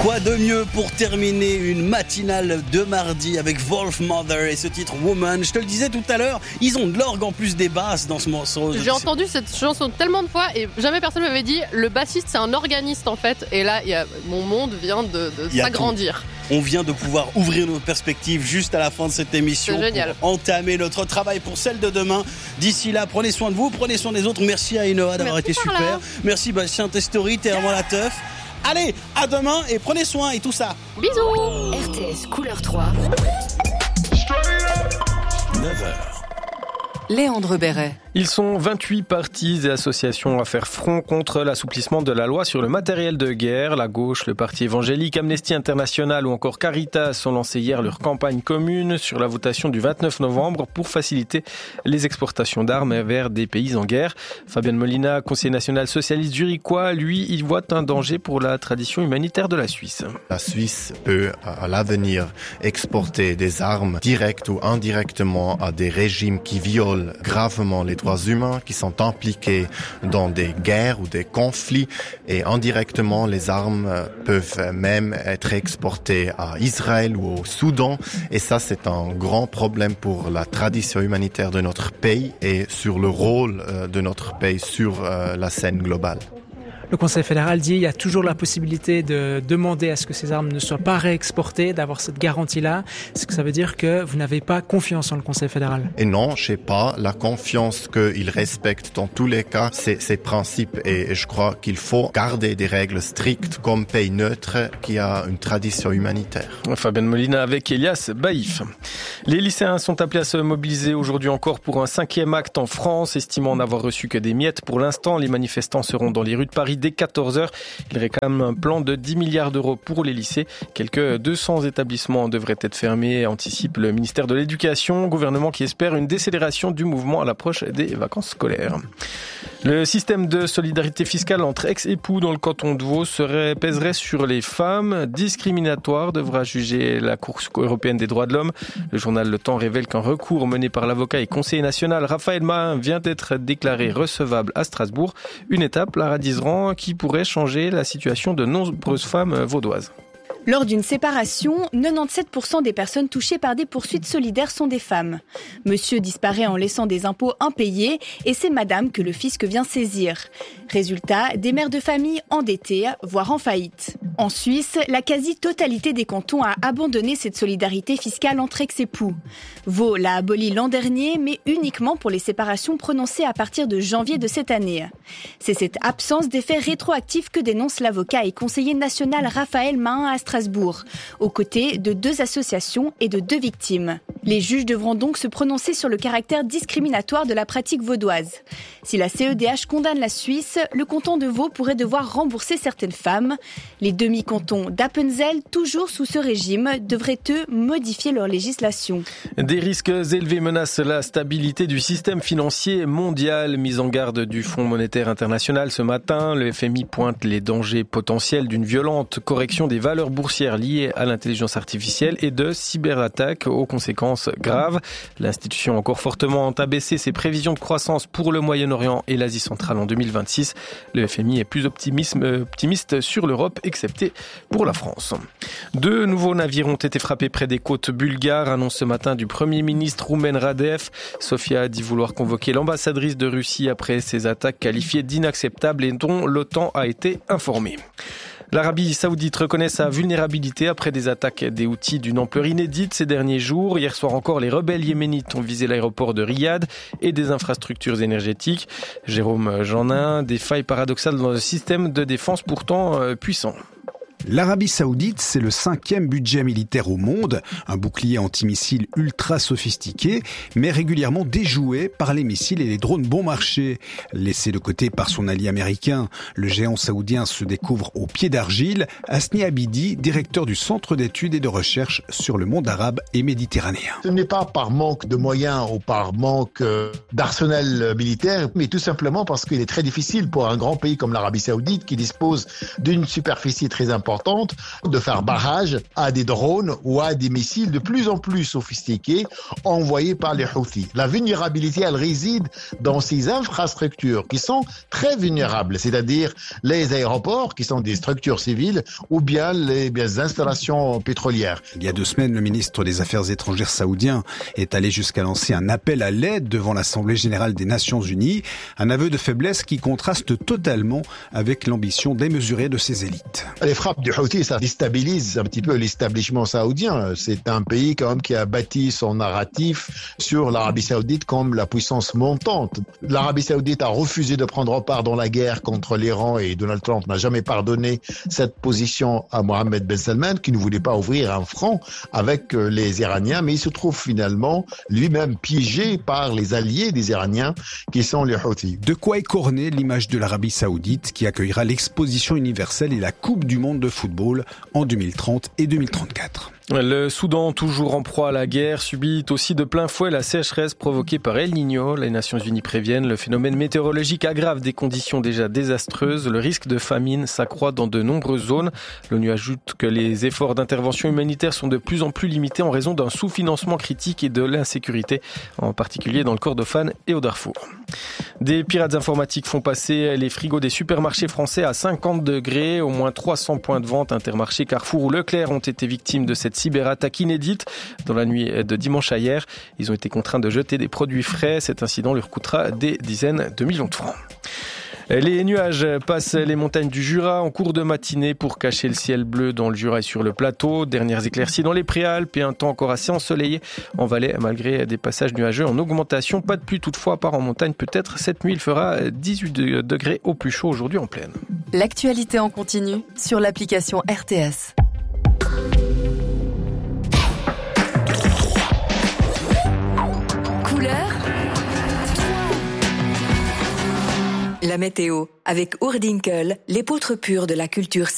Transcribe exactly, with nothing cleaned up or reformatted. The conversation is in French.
Quoi de mieux pour terminer une matinale de mardi avec Wolfmother et ce titre Woman. Je te le disais tout à l'heure, ils ont de l'orgue en plus des basses dans ce morceau. J'ai entendu cette chanson tellement de fois et jamais personne m'avait dit le bassiste c'est un organiste en fait. Et là, y a, mon monde vient de, de s'agrandir. Tout. On vient de pouvoir ouvrir nos perspectives juste à la fin de cette émission. C'est génial. Pour entamer notre travail pour celle de demain. D'ici là, prenez soin de vous, prenez soin des autres. Merci à Inoa d'avoir Merci été super. Là. Merci Bastien Testori, t'es vraiment la teuf. Allez, à demain et prenez soin et tout ça. Bisous. R T S Couleur trois. neuf heures. Léandre Béret. Ils sont vingt-huit partis et associations à faire front contre l'assouplissement de la loi sur le matériel de guerre. La gauche, le Parti évangélique, Amnesty International ou encore Caritas ont lancé hier leur campagne commune sur la votation du vingt-neuf novembre pour faciliter les exportations d'armes vers des pays en guerre. Fabienne Molina, conseiller national socialiste zurichois, lui, il voit un danger pour la tradition humanitaire de la Suisse. La Suisse peut, à l'avenir, exporter des armes directes ou indirectement à des régimes qui violent gravement les droits humains, qui sont impliqués dans des guerres ou des conflits, et indirectement les armes peuvent même être exportées à Israël ou au Soudan, et ça c'est un grand problème pour la tradition humanitaire de notre pays et sur le rôle de notre pays sur la scène globale. Le Conseil fédéral dit qu'il y a toujours la possibilité de demander à ce que ces armes ne soient pas réexportées, d'avoir cette garantie-là. Est-ce que ça veut dire que vous n'avez pas confiance en le Conseil fédéral? Et non, je sais pas. La confiance qu'il respecte dans tous les cas, c'est ses principes. Et je crois qu'il faut garder des règles strictes comme pays neutre qui a une tradition humanitaire. Fabienne Molina avec Elias Baïf. Les lycéens sont appelés à se mobiliser aujourd'hui encore pour un cinquième acte en France, estimant n'avoir reçu que des miettes. Pour l'instant, les manifestants seront dans les rues de Paris dès quatorze heures. Ils réclament un plan de dix milliards d'euros pour les lycées. Quelques deux cents établissements devraient être fermés, anticipe le ministère de l'Éducation, gouvernement qui espère une décélération du mouvement à l'approche des vacances scolaires. Le système de solidarité fiscale entre ex-époux dans le canton de Vaud serait, pèserait sur les femmes. Discriminatoire, devra juger la Cour européenne des droits de l'homme. Le journal Le Temps révèle qu'un recours mené par l'avocat et conseiller national Raphaël Mahin vient d'être déclaré recevable à Strasbourg. Une étape, Lara Dizeran, qui pourrait changer la situation de nombreuses femmes vaudoises. Lors d'une séparation, quatre-vingt-dix-sept pour cent des personnes touchées par des poursuites solidaires sont des femmes. Monsieur disparaît en laissant des impôts impayés et c'est madame que le fisc vient saisir. Résultat, des mères de famille endettées, voire en faillite. En Suisse, la quasi-totalité des cantons a abandonné cette solidarité fiscale entre ex-époux. Vaud l'a abolie l'an dernier, mais uniquement pour les séparations prononcées à partir de janvier de cette année. C'est cette absence d'effet rétroactif que dénonce l'avocat et conseiller national Raphaël Mahin à Strasbourg, aux côtés de deux associations et de deux victimes. Les juges devront donc se prononcer sur le caractère discriminatoire de la pratique vaudoise. Si la C E D H condamne la Suisse, le canton de Vaud pourrait devoir rembourser certaines femmes. Les demi-cantons d'Appenzell, toujours sous ce régime, devraient eux modifier leur législation. Des risques élevés menacent la stabilité du système financier mondial. Mise en garde du Fonds monétaire international ce matin, le F M I pointe les dangers potentiels d'une violente correction des valeurs boursières liées à l'intelligence artificielle et de cyberattaques aux conséquences graves. L'institution a encore fortement abaissé ses prévisions de croissance pour le Moyen-Orient et l'Asie centrale en deux mille vingt-six. Le F M I est plus optimiste sur l'Europe, excepté pour la France. Deux nouveaux navires ont été frappés près des côtes bulgares, annonce ce matin du Premier ministre roumain Radev. Sofia a dit vouloir convoquer l'ambassadrice de Russie après ces attaques qualifiées d'inacceptables et dont l'OTAN a été informée. L'Arabie Saoudite reconnaît sa vulnérabilité après des attaques des Houthis d'une ampleur inédite ces derniers jours. Hier soir encore, les rebelles yéménites ont visé l'aéroport de Riyad et des infrastructures énergétiques. Jérôme Jeannin, des failles paradoxales dans le système de défense pourtant puissant. L'Arabie Saoudite, c'est le cinquième budget militaire au monde, un bouclier antimissile ultra sophistiqué, mais régulièrement déjoué par les missiles et les drones bon marché. Laissé de côté par son allié américain, le géant saoudien se découvre au pied d'argile. Asni Abidi, directeur du Centre d'études et de recherche sur le monde arabe et méditerranéen. Ce n'est pas par manque de moyens ou par manque d'arsenal militaire, mais tout simplement parce qu'il est très difficile pour un grand pays comme l'Arabie Saoudite qui dispose d'une superficie très importante importante de faire barrage à des drones ou à des missiles de plus en plus sophistiqués envoyés par les Houthis. La vulnérabilité, elle réside dans ces infrastructures qui sont très vulnérables, c'est-à-dire les aéroports qui sont des structures civiles ou bien les, bien, les installations pétrolières. Il y a deux semaines, le ministre des Affaires étrangères saoudien est allé jusqu'à lancer un appel à l'aide devant l'Assemblée générale des Nations unies, un aveu de faiblesse qui contraste totalement avec l'ambition démesurée de ses élites. Les frappes du Houthi, ça déstabilise un petit peu l'établissement saoudien. C'est un pays quand même qui a bâti son narratif sur l'Arabie saoudite comme la puissance montante. L'Arabie saoudite a refusé de prendre part dans la guerre contre l'Iran et Donald Trump n'a jamais pardonné cette position à Mohammed Ben Salman qui ne voulait pas ouvrir un front avec les Iraniens, mais il se trouve finalement lui-même piégé par les alliés des Iraniens qui sont les Houthis. De quoi écorner l'image de l'Arabie saoudite qui accueillera l'exposition universelle et la Coupe du monde de football en deux mille trente et deux mille trente-quatre. Le Soudan, toujours en proie à la guerre, subit aussi de plein fouet la sécheresse provoquée par El Niño. Les Nations Unies préviennent, le phénomène météorologique aggrave des conditions déjà désastreuses. Le risque de famine s'accroît dans de nombreuses zones. L'ONU ajoute que les efforts d'intervention humanitaire sont de plus en plus limités en raison d'un sous-financement critique et de l'insécurité, en particulier dans le Kordofan et au Darfour. Des pirates informatiques font passer les frigos des supermarchés français à cinquante degrés. Au moins trois cents points de vente, Intermarché, Carrefour ou Leclerc ont été victimes de cette cyberattaque inédite dans la nuit de dimanche à hier. Ils ont été contraints de jeter des produits frais. Cet incident leur coûtera des dizaines de millions de francs. Les nuages passent les montagnes du Jura en cours de matinée pour cacher le ciel bleu dans le Jura et sur le plateau. Dernières éclaircies dans les Préalpes et un temps encore assez ensoleillé en Valais malgré des passages nuageux en augmentation. Pas de pluie toutefois, à part en montagne peut-être. Cette nuit, il fera dix-huit degrés au plus chaud aujourd'hui en plaine. L'actualité en continu sur l'application R T S. Couleur. La météo avec Ourdinkel, l'épôtre pure de la culture